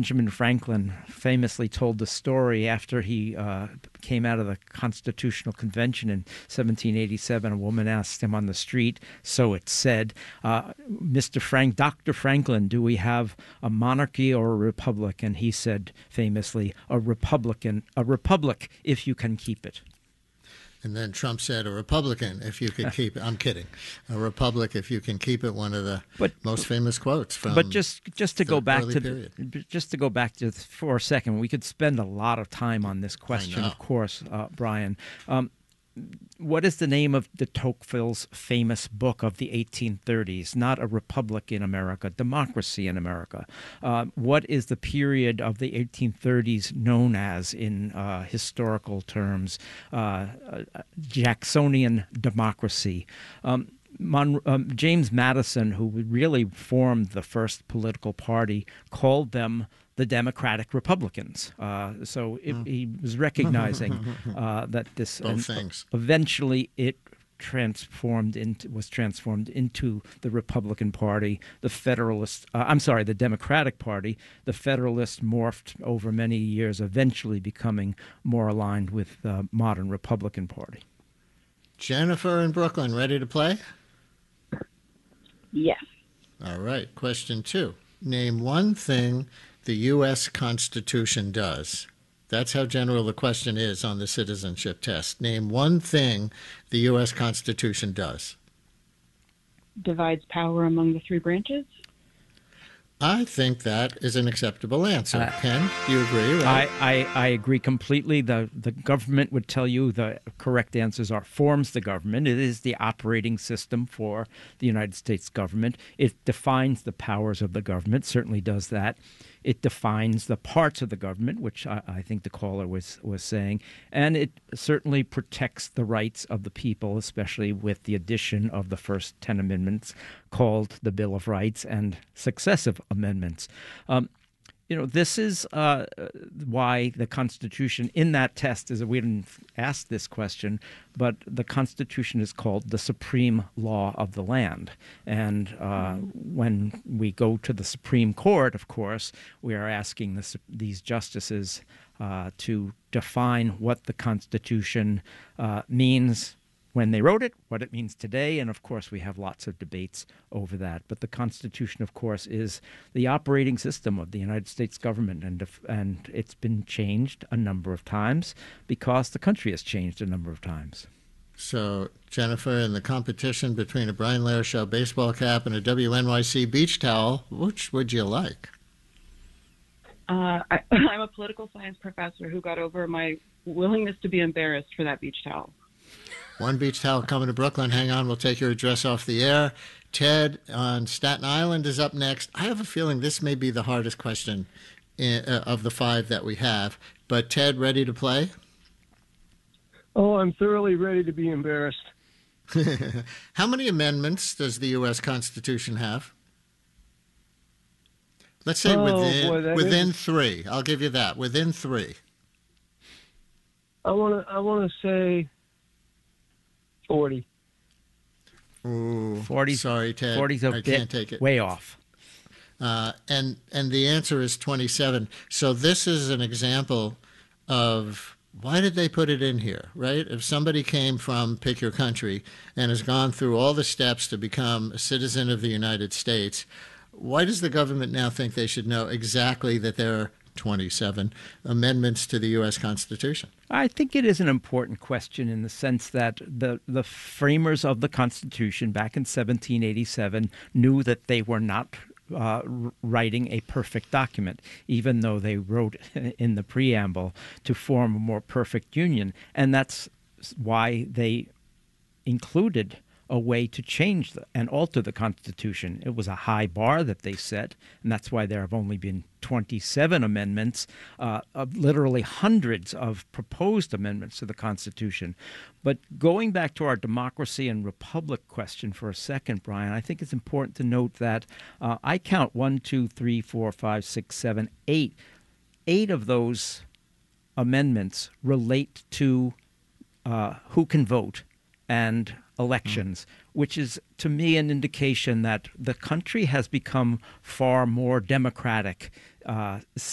Benjamin Franklin famously told the story after he came out of the Constitutional Convention in 1787. A woman asked him on the street, so it said, Dr. Franklin, do we have a monarchy or a republic? And he said famously, a republic if you can keep it. And then Trump said, a Republican, if you could keep it. I'm kidding. A republic, if you can keep it. One of the most famous quotes from. But just to go back to for a second, we could spend a lot of time on this question, of course, Brian. What is the name of de Tocqueville's famous book of the 1830s? Not a republic in America, democracy in America. What is the period of the 1830s known as in historical terms? Jacksonian democracy. James Madison, who really formed the first political party, called them the Democratic Republicans. He was recognizing that this eventually it was transformed into the Republican Party, the Democratic Party. The Federalists morphed over many years, eventually becoming more aligned with the modern Republican Party. Jennifer in Brooklyn, ready to play? Yes. All right. Question 2. Name one thing the U.S. Constitution does. That's how general the question is on the citizenship test. Name one thing the U.S. Constitution does. Divides power among the three branches? I think that is an acceptable answer. Ken, do you agree? Right? I agree completely. The government would tell you the correct answers are forms the government. It is the operating system for the United States government. It defines the powers of the government, certainly does that. It defines the parts of the government, which I think the caller was saying, and it certainly protects the rights of the people, especially with the addition of the first 10 amendments called the Bill of Rights and successive amendments. This is why the Constitution in that test is, we didn't ask this question, but the Constitution is called the supreme law of the land. And when we go to the Supreme Court, of course, we are asking these justices to define what the Constitution means when they wrote it, what it means today, and of course we have lots of debates over that. But the Constitution, of course, is the operating system of the United States government, and it's been changed a number of times because the country has changed a number of times. So, Jennifer, in the competition between a Brian Lehrer Show baseball cap and a WNYC beach towel, which would you like? I'm a political science professor who got over my willingness to be embarrassed for that beach towel. One beach towel coming to Brooklyn. Hang on, we'll take your address off the air. Ted on Staten Island is up next. I have a feeling this may be the hardest question of the 5 that we have. But Ted, ready to play? Oh, I'm thoroughly ready to be embarrassed. How many amendments does the U.S. Constitution have? Let's say within 3. I'll give you that. Within 3. I want to say 40. Ooh, 40. Sorry, Ted. 40's I can't take it. Way off. And the answer is 27. So this is an example of why did they put it in here, right? If somebody came from, pick your country, and has gone through all the steps to become a citizen of the United States, why does the government now think they should know exactly that there are 27 amendments to the U.S. Constitution? I think it is an important question in the sense that the framers of the Constitution back in 1787 knew that they were not writing a perfect document, even though they wrote in the preamble to form a more perfect union. And that's why they included a way to change and alter the Constitution. It was a high bar that they set, and that's why there have only been 27 amendments, of literally hundreds of proposed amendments to the Constitution. But going back to our democracy and republic question for a second, Brian, I think it's important to note that I count 1, 2, 3, 4, 5, 6, 7, 8. 8 of those amendments relate to who can vote and elections, which is, to me, an indication that the country has become far more democratic